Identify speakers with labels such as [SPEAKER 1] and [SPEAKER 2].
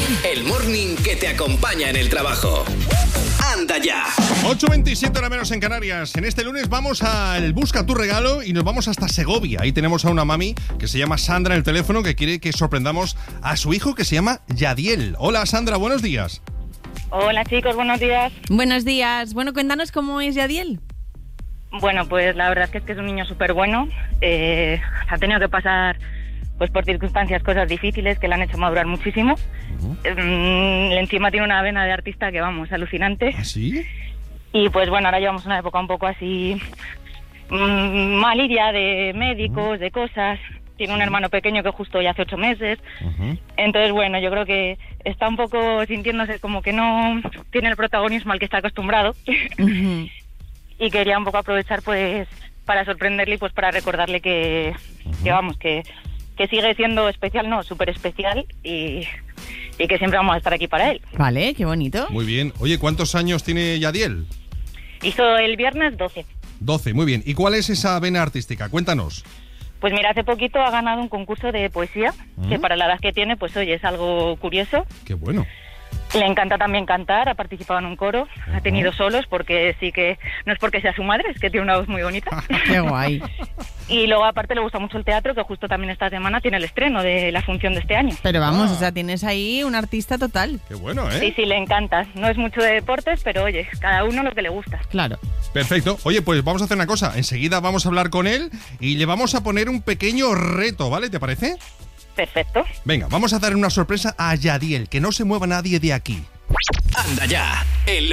[SPEAKER 1] El morning que te acompaña en el trabajo. ¡Anda ya!
[SPEAKER 2] 8:27 hora menos en Canarias. En este lunes vamos al Busca tu regalo y nos vamos hasta Segovia. Ahí tenemos a una mami que se llama Sandra en el teléfono que quiere que sorprendamos a su hijo que se llama Yadiel. Hola Sandra, buenos días.
[SPEAKER 3] Hola chicos, buenos días.
[SPEAKER 4] Buenos días. Bueno, cuéntanos cómo es Yadiel.
[SPEAKER 3] Bueno, pues la verdad es que es un niño súper bueno. Ha tenido que pasar pues por circunstancias, cosas difíciles que le han hecho madurar muchísimo. Encima tiene una vena de artista que vamos, alucinante.
[SPEAKER 2] ¿Ah, sí?
[SPEAKER 3] Y pues bueno, ahora llevamos una época un poco así malilla de médicos, de cosas. Tiene un hermano pequeño que justo ya hace 8 meses. Entonces, bueno, yo creo que está un poco sintiéndose como que no tiene el protagonismo al que está acostumbrado. Y quería un poco aprovechar pues para sorprenderle y pues para recordarle que vamos, que sigue siendo especial, no, súper especial y que siempre vamos a estar aquí para él.
[SPEAKER 4] Vale, qué bonito.
[SPEAKER 2] Muy bien. Oye, ¿cuántos años tiene Yadiel?
[SPEAKER 3] Hizo el viernes 12.
[SPEAKER 2] 12, muy bien. ¿Y cuál es esa vena artística? Cuéntanos.
[SPEAKER 3] Pues mira, hace poquito ha ganado un concurso de poesía, que para la edad que tiene, pues oye, es algo curioso.
[SPEAKER 2] Qué bueno.
[SPEAKER 3] Le encanta también cantar, ha participado en un coro, ha tenido solos, porque sí que no es porque sea su madre, es que tiene una voz muy bonita.
[SPEAKER 4] Qué guay.
[SPEAKER 3] Y luego aparte le gusta mucho el teatro, que justo también esta semana tiene el estreno de la función de este año.
[SPEAKER 4] Pero vamos, o sea, tienes ahí un artista total.
[SPEAKER 2] Qué bueno, ¿eh?
[SPEAKER 3] Sí, sí, le encanta. No es mucho de deportes, pero oye, cada uno lo que le gusta.
[SPEAKER 4] Claro.
[SPEAKER 2] Perfecto. Oye, pues vamos a hacer una cosa. Enseguida vamos a hablar con él y le vamos a poner un pequeño reto, ¿vale? ¿Te parece?
[SPEAKER 3] Perfecto.
[SPEAKER 2] Venga, vamos a dar una sorpresa a Yadiel, que no se mueva nadie de aquí.
[SPEAKER 1] ¡Anda ya! El